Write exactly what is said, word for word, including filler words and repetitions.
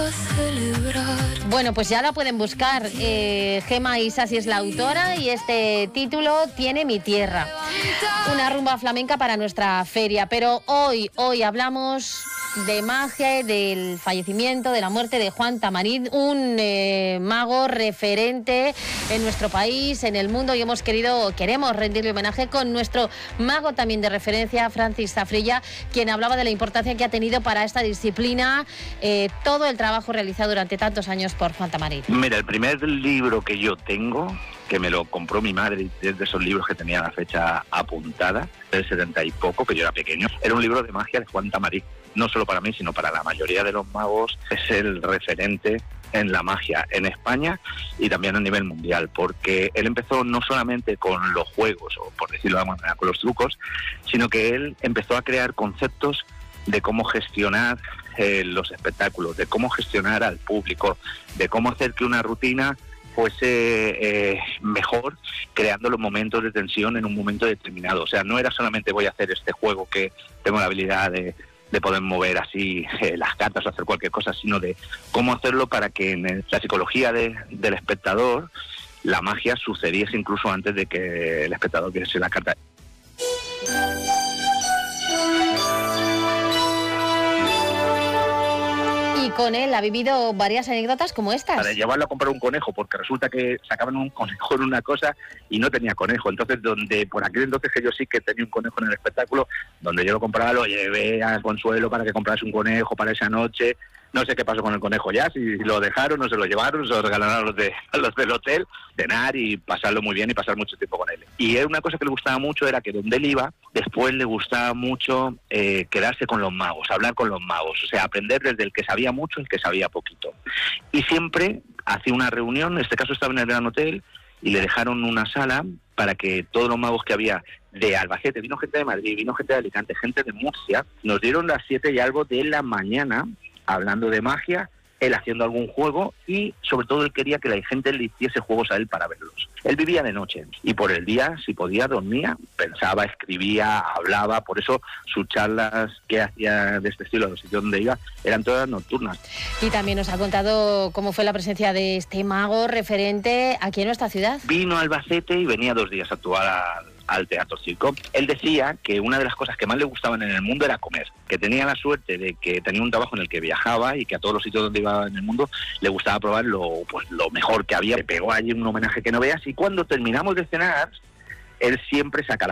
Bueno, pues ya la pueden buscar. Eh, Gema Isasi es la autora y este título tiene Mi Tierra. Una rumba flamenca para nuestra feria. Pero hoy, hoy hablamos de magia, del fallecimiento, de la muerte de Juan Tamarit, un eh, mago referente en nuestro país, en el mundo, y hemos querido, queremos rendirle homenaje con nuestro mago también de referencia, Francis Zafrilla, quien hablaba de la importancia que ha tenido para esta disciplina eh, todo el trabajo realizado durante tantos años por Juan Tamarit. Mira, el primer libro que yo tengo, que me lo compró mi madre, es de esos libros que tenía la fecha apuntada, del setenta y poco, que yo era pequeño, era un libro de magia de Juan Tamarit. No solo para mí, sino para la mayoría de los magos, es el referente en la magia en España y también a nivel mundial, porque él empezó no solamente con los juegos, o por decirlo de alguna manera, con los trucos, sino que él empezó a crear conceptos de cómo gestionar eh, los espectáculos, de cómo gestionar al público, de cómo hacer que una rutina fuese eh, mejor, creando los momentos de tensión en un momento determinado. O sea, no era solamente voy a hacer este juego que tengo la habilidad de de poder mover así eh, las cartas o hacer cualquier cosa, sino de cómo hacerlo para que en la psicología de, del espectador la magia sucediese incluso antes de que el espectador viese la carta. Y con él ha vivido varias anécdotas como estas. Para llevarlo a comprar un conejo, porque resulta que sacaban un conejo en una cosa y no tenía conejo. Entonces, donde por aquel entonces que yo sí que tenía un conejo en el espectáculo, donde yo lo compraba, lo llevé a Consuelo para que comprase un conejo para esa noche. No sé qué pasó con el conejo ya, si lo dejaron o se lo llevaron, se lo regalaron a los, de, a los del hotel, cenar y pasarlo muy bien y pasar mucho tiempo con él. Y era una cosa que le gustaba mucho, era que donde él iba, después le gustaba mucho eh, quedarse con los magos, hablar con los magos, o sea, aprender desde el que sabía mucho y el que sabía poquito. Y siempre hacía una reunión, en este caso estaba en el Gran Hotel, y le dejaron una sala para que todos los magos que había de Albacete, vino gente de Madrid, vino gente de Alicante, gente de Murcia, nos dieron las siete y algo de la mañana, hablando de magia, él haciendo algún juego y sobre todo él quería que la gente le hiciese juegos a él para verlos. Él vivía de noche y por el día, si podía, dormía, pensaba, escribía, hablaba, por eso sus charlas que hacía de este estilo, los sitios donde iba, eran todas nocturnas. Y también nos ha contado cómo fue la presencia de este mago referente aquí en nuestra ciudad. Vino a Albacete y venía dos días a actuar al al Teatro Circo. Él decía que una de las cosas que más le gustaban en el mundo era comer, que tenía la suerte de que tenía un trabajo en el que viajaba y que a todos los sitios donde iba en el mundo le gustaba probar lo, pues, lo mejor que había. Le pegó allí un homenaje que no veas y cuando terminamos de cenar, él siempre saca